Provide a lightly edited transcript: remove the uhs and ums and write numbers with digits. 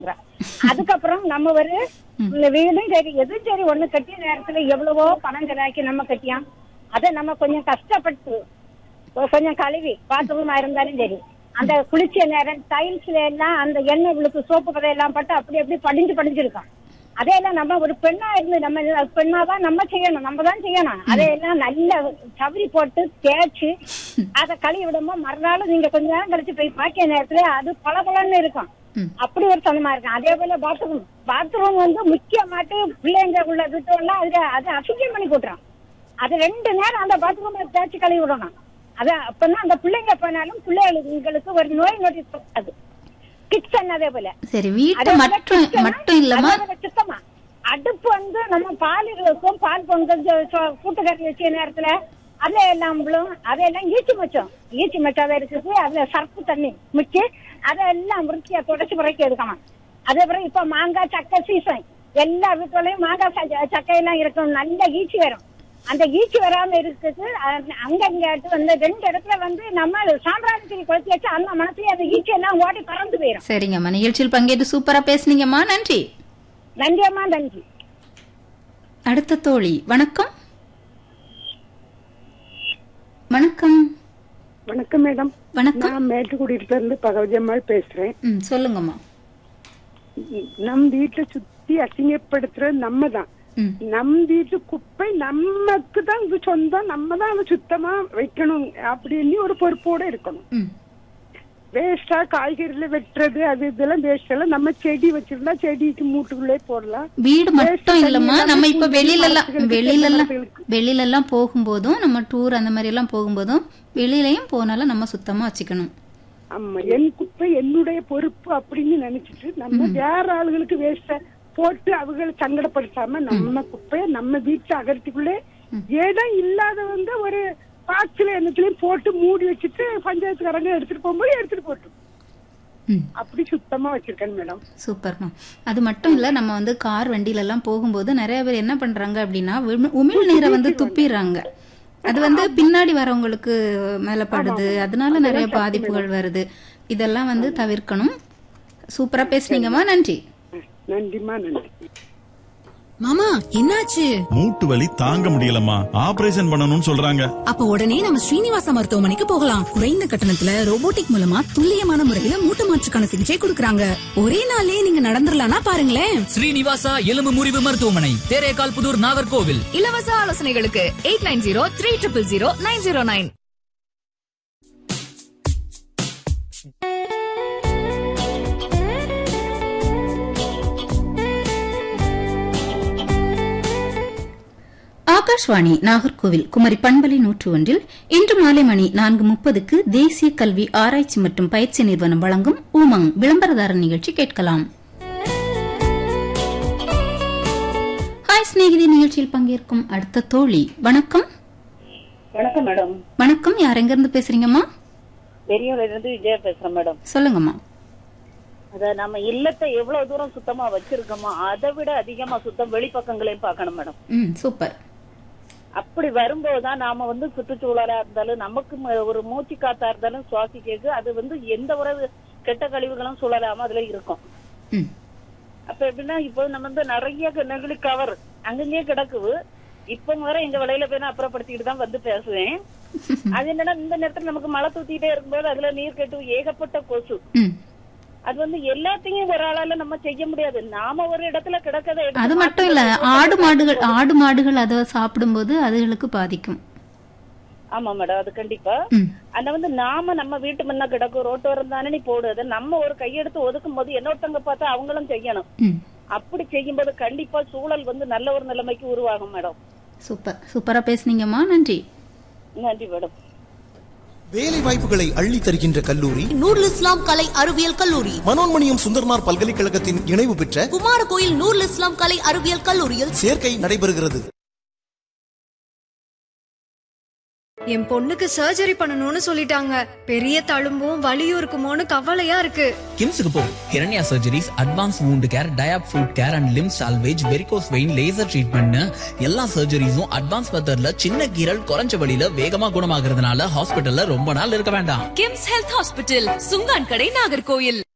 அதுக்கப்புறம் நம்ம ஒரு வீடும் சரி எதுவும் சரி ஒண்ணு கட்டிய நேரத்துல எவ்வளவோ பணம் செலவாக்கி நம்ம கட்டியான் அதை நம்ம கொஞ்சம் கஷ்டப்பட்டு கொஞ்சம் கழுவி பாத்ரூமா இருந்தாலும் சரி அந்த குளிச்ச நேரம் டைல்ஸ்ல எல்லாம் அந்த எண்ணெய் விழுக்கு சோப்பு கதையெல்லாம் பட்டு அப்படி படிஞ்சிருக்கோம். அதையெல்லாம் நம்ம ஒரு பெண்ணா இருந்து நம்ம பெண்ணாதான் நம்ம செய்யணும், நம்ம தான் செய்யணும். அதையெல்லாம் நல்ல சவரி போட்டு தேய்ச்சு அதை கழுவி விடும்போது மறுநாள் நீங்க கொஞ்ச நேரம் கழிச்சு போய் பாக்கிய நேரத்துல அது பளபளன்னு இருக்கும். அப்படி ஒரு சனமா இருக்கும். அதே போல பாத்ரூம் வந்து முக்கியமாட்டு பிள்ளைங்க உள்ள விட்டோம்னா அது அசிங்கம் பண்ணி கூட்டுறோம். அது 2 நேரம் அந்த பாத்ரூம்ல தேய்ச்சி கழுவி விடணும். அது அப்பதான் அந்த பிள்ளைங்க போனாலும் பிள்ளைங்களுக்கு ஒரு நோய் நொடி அது கிச்சன். அதே போல சரி, வீட்டு மட்டும் இல்லமா சுத்தமா அடுப்பு வந்து நம்ம பால் இருக்கும், பால் பொங்கல் கூட்டுக்கறி வச்ச நேரத்துல அதையெல்லாம் அதையெல்லாம் ஈச்சி மச்சாதான் இருக்குது. அதுல சர்ப்பு தண்ணி மிச்சு அதெல்லாம் விருத்தியா தொடச்சு புறக்கி எடுக்கணும். அதே போல இப்ப மாங்காய் சக்கை சீசன், எல்லா வீட்டுலயும் மாங்காய் சக்கையெல்லாம் இருக்கும், நல்ல ஈச்சி வரும். அந்த ஈச்சி வராம இருக்குது அங்கட்டு வந்து 2 இடத்துல வந்து நம்ம சாம்பிராணி கொளுத்தி வச்சு அந்த மனசுலயே அந்த ஈச்சி எல்லாம் ஓடி பறந்து போயிடும். சரிங்கம்மா, நிகழ்ச்சியில் பங்கேற்று சூப்பரா பேசுனீங்கம்மா, நன்றி. நன்றி அம்மா, நன்றி. அடுத்த தோழி வணக்கம். வணக்கம். வணக்கம் மேடம். வணக்கம். நான் மேட்டுக்குடியில இருந்து பகவதி அம்மாள் பேசுறேன். சொல்லுங்கம்மா. நம் வீட்டை சுத்தி அசிங்கப்படுத்துறது நம்ம தான். நம் வீட்டு குப்பை நமக்கு தான் இது சொந்தம், நம்ம தான் அதை சுத்தமா வைக்கணும் அப்படின்னு ஒரு பொறுப்போட இருக்கணும். வேஸ்டா காய்கறில வெட்டுறது அது இதெல்லாம் வேஸ்ட் எல்லாம் நம்ம செடி வச்சிருந்தா செடிக்கு மூட்டுக்குள்ளே போடலாம். வீடு மட்டும் இல்லம்மா, நம்ம இப்ப வெளியில எல்லாம் போகும்போதும் நம்ம டூர் அந்த மாதிரி எல்லாம் போகும்போதும் வெளியிலயும் போனாலும் நம்ம சுத்தமா வச்சுக்கணும். ஆமா, என் குப்பை என்னுடைய பொறுப்பு அப்படின்னு நினைச்சிட்டு நம்ம வேற ஆளுகளுக்கு வேஸ்ட போட்டு அவங்களை சங்கடப்படுத்தாம நம்ம குப்பைய நம்ம வீட்டு அகரத்துக்குள்ளே இடம் இல்லாதவங்க ஒரு பாக்ஸ்ல என்னத்திலயும் போட்டு மூடி வச்சுட்டு பஞ்சாயத்துக்காரங்க எடுத்துட்டு போகும்போது எடுத்துட்டு போட்டு அப்படி சுத்தமா வச்சிருக்கேன் மேடம். சூப்பர்மா. அது மட்டும் இல்ல, நம்ம வந்து கார் வண்டியில எல்லாம் போகும்போது நிறைய பேர் என்ன பண்றாங்க அப்படின்னா உமிழ் நீரை வந்து துப்பிடுறாங்க. அது வந்து பின்னாடி வரவங்களுக்கு மேல படுது, அதனால நிறைய பாதிப்புகள் வருது. இதெல்லாம் வந்து தவிர்க்கணும். சூப்பரா பேசுனீங்கம்மா, நன்றி. நன்றிமா, நன்றி. மாமா, என்னாச்சு? மூட்டு வலி தாங்க முடியலம்மா, ஆபரேஷன் பண்ணணும்னு சொல்றாங்க. அப்ப உடனே நம்ம ஸ்ரீனிவாசா மருத்துவமனைக்கு போகலாம். குறைந்த கட்டணத்துல ரோபோட்டிக் மூலமா துல்லியமான முறையில மூட்டு மாற்றுக்கான சிகிச்சை கொடுக்கறாங்க. ஒரே நாள்லயே நீங்க நடந்துடலாம்னா பாருங்களேன். ஸ்ரீனிவாசா எலும்பு முறிவு மருத்துவமனை, தேரேகால் புதூர், நாகர்கோவில். இலவச ஆலோசனைகளுக்கு 8903000909. ஆகாஷ்வாணி நாகர்கோவில் குமரி பண்பலை 101 இன்று மாலை மணி 4:30 தேசிய கல்வி ஆராய்ச்சி மற்றும் பயிற்சி நிறுவனம் வழங்கும் உமங் விளம்பரதார நிகழ்ச்சி கேட்கலாம். ஹாய் ஸ்நேகிதி, நிகழ்ச்சியில் பங்கேற்கும் அடுத்த தோழி வணக்கம். வணக்கம் மேடம். வணக்கம், யார் எங்க இருந்து பேசுறீங்கம்மா? பெரியவர்ல இருந்து விஜயா பேசுறேன் மேடம். சொல்லுங்கம்மா. அத நம்ம இல்லத்தை எவ்வளவு தூரம் சுத்தமா வச்சிருக்கோமோ அதை விட அதிகமா சுத்தம் வெளிப்பக்கங்களையும் பார்க்கணும் மேடம். சூப்பர். அப்படி வரும்போதுதான் நாம வந்து சுற்றுச்சூழலா இருந்தாலும் நமக்கு ஒரு மூச்சு காத்தா இருந்தாலும் சுவாசிக்க அது வந்து எந்த ஒரு கெட்ட கழிவுகளும் சூழலாம அதுல இருக்கும். அப்ப எப்படின்னா இப்போ நம்ம வந்து நிறைய நெகிழி கவர் அங்கங்கே கிடக்குது. இப்ப வர எங்க விலையில போய் நான் அப்புறப்படுத்திட்டு தான் வந்து பேசுவேன். அது என்னன்னா இந்த நேரத்துல நமக்கு மழை தூத்திட்டே இருக்கும்போது அதுல நீர் கெட்டு ஏகப்பட்ட கொசு. அது வந்து எல்லாத்தையும் ஒரு ஆளால நம்ம செய்ய முடியாது. நாம ஒரு இடத்துல கிடக்கதை அது மட்டும் இல்ல, ஆடு மாடுகள் அதை சாப்பிடும் போது அதுகளுக்கு பாதிக்கும். ஆமா மேடம், அது கண்டிப்பா. அந்த வந்து நாம நம்ம வீட்டு முன்ன கிடக்கும் ரோட்டோரம் தானே நீ போடுது, நம்ம ஒரு கையெடுத்து ஒதுக்கும் போது இன்னொருத்தவங்க பார்த்தா அவங்களும் செய்யணும். அப்படி செய்யும் போது கண்டிப்பா சூழல் வந்து நல்ல ஒரு நிலைமைக்கு உருவாகும் மேடம். சூப்பரா பேசுனீங்கம்மா, நன்றி. நன்றி மேடம். வேலை வாய்ப்புகளை அள்ளி தருகின்ற கல்லூரி நூருல் இஸ்லாம் கலை அறிவியல் கல்லூரி, மனோன்மணியம் சுந்தர்மார் பல்கலைக்கழகத்தின் இணைவு பெற்ற குமாரகோயில் நூருல் இஸ்லாம் கலை அறிவியல் கல்லூரியில் சேர்க்கை நடைபெறுகிறது. என் பொண்ணுக்கு சர்ஜரி பண்ணணும்னு சொல்லிட்டாங்க. பெரிய தழும்பும் வலியும் இருக்குமோன்னு கவலையா இருக்கு. கிம்ஸுக்கு போ. ஹிரண்யா surgeries, advance wound care, டயாப் food care and Lim salvage, varicose vein, laser treatment, எல்லா சர்ஜரிஸும் அட்வான்ஸ் மெத்தட்ல சின்ன கீரல் குறைஞ்ச வழியில வேகமா குணமாகறதுனால ஹாஸ்பிட்டல்ல ரொம்ப நாள் இருக்க வேண்டாம். கிம்ஸ் ஹெல்த் ஹாஸ்பிட்டல், சுங்கான் கடை, நாகர்கோயில்.